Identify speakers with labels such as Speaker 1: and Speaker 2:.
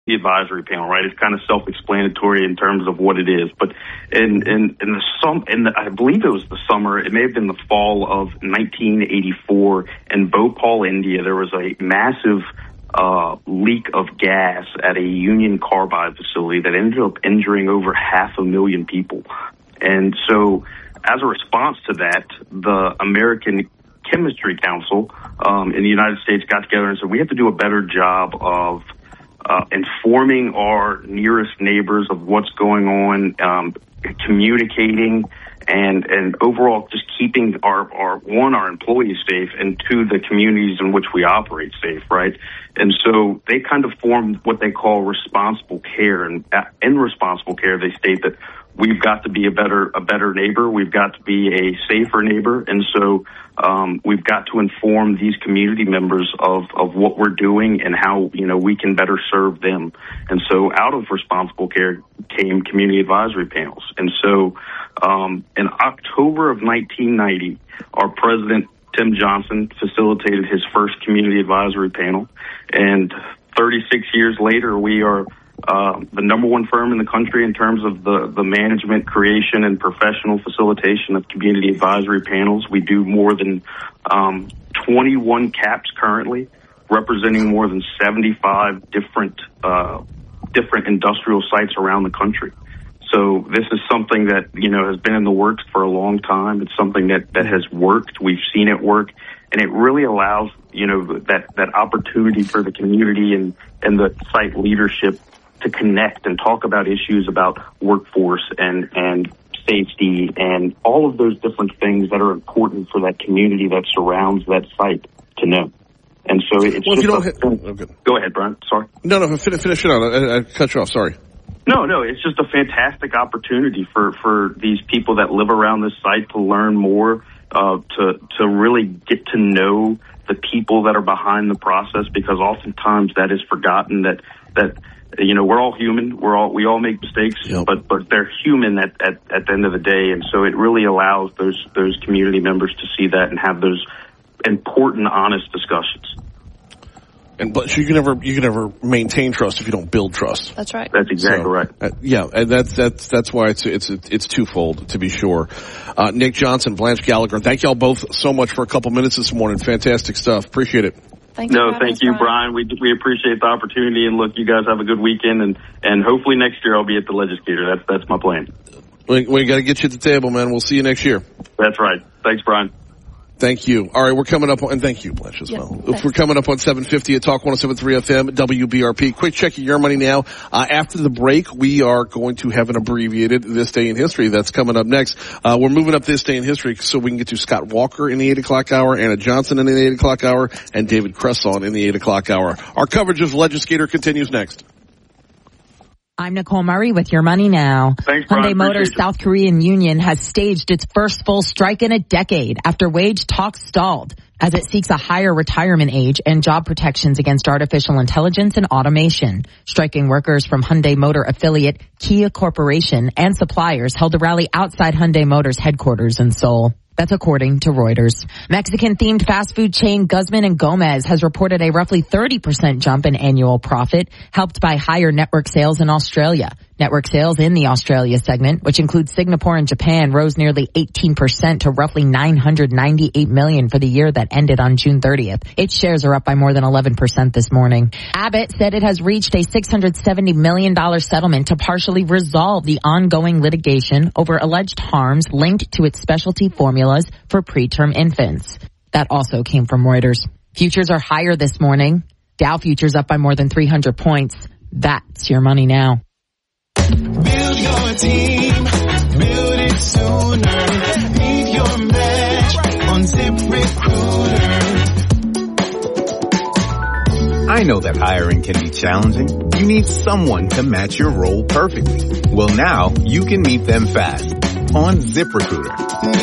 Speaker 1: advisory panel, right? It's kind of self-explanatory in terms of what it is. But I believe it was the summer, it may have been the fall of 1984 in Bhopal, India, there was a massive leak of gas at a Union Carbide facility that ended up injuring over 500,000 people. And so as a response to that, the American Chemistry Council in the United States got together and said, we have to do a better job of informing our nearest neighbors of what's going on, communicating, and overall just keeping our employees safe, and two, the communities in which we operate safe, right? And so they kind of formed what they call responsible care. And in responsible care, they state that we've got to be a better neighbor. We've got to be a safer neighbor. And so we've got to inform these community members of what we're doing and how, we can better serve them. And so out of responsible care came community advisory panels. And so in October of 1990, our president, Tim Johnson, facilitated his first community advisory panel. And 36 years later, we are the number one firm in the country in terms of the management, creation, and professional facilitation of community advisory panels. We do more than 21 CAPs currently, representing more than 75 different industrial sites around the country. So this is something that, has been in the works for a long time. It's something that has worked. We've seen it work. And it really allows, that opportunity for the community and the site leadership to connect and talk about issues about workforce and safety and all of those different things that are important for that community that surrounds that site to know. And so it's go ahead, Brian. Sorry.
Speaker 2: No, finish it on. I cut you off. Sorry.
Speaker 1: No, it's just a fantastic opportunity for these people that live around this site to learn more, to really get to know the people that are behind the process, because oftentimes that is forgotten that we're all human. We all make mistakes, yep. but they're human at the end of the day. And so it really allows those community members to see that and have those important, honest discussions.
Speaker 2: But you can never maintain trust if you don't build trust.
Speaker 3: That's right.
Speaker 1: That's exactly right.
Speaker 2: And that's why it's twofold, to be sure. Nick Johnson, Blanche Gallagher, thank y'all both so much for a couple minutes this morning. Fantastic stuff. Appreciate it.
Speaker 3: Thank you,
Speaker 1: Brian. We appreciate the opportunity, and look, you guys have a good weekend, and hopefully next year I'll be at the legislature. That's my plan.
Speaker 2: We got to get you at the table, man. We'll see you next year.
Speaker 1: That's right. Thanks, Brian.
Speaker 2: Thank you. All right, we're coming up on, and thank you, Blanche, as well.
Speaker 3: Thanks. We're
Speaker 2: coming up on 7:50 at Talk 107.3 FM, WBRP. Quick check of your money now. After the break, we are going to have an abbreviated This Day in History. That's coming up next. We're moving up This Day in History so we can get to Scott Walker in the 8 o'clock hour, Anna Johnson in the 8 o'clock hour, and David Cresson in the 8 o'clock hour. Our coverage of Legislator continues next.
Speaker 4: I'm Nicole Murray with Your Money Now.
Speaker 1: Thanks, Brian.
Speaker 4: Hyundai Motors South Korean Union has staged its first full strike in a decade after wage talks stalled as it seeks a higher retirement age and job protections against artificial intelligence and automation. Striking workers from Hyundai Motor affiliate Kia Corporation and suppliers held a rally outside Hyundai Motors headquarters in Seoul. That's according to Reuters. Mexican-themed fast food chain Guzman & Gomez has reported a roughly 30% jump in annual profit, helped by higher network sales in Australia. Network sales in the Australia segment, which includes Singapore and Japan, rose nearly 18% to roughly $998 million for the year that ended on June 30th. Its shares are up by more than 11% this morning. Abbott said it has reached a $670 million settlement to partially resolve the ongoing litigation over alleged harms linked to its specialty formulas for preterm infants. That also came from Reuters. Futures are higher this morning. Dow futures up by more than 300 points. That's Your Money Now.
Speaker 5: Build your team, build it sooner. Need your match on ZipRecruiter.
Speaker 6: I know that hiring can be challenging. You need someone to match your role perfectly. Well, now you can meet them fast on ZipRecruiter.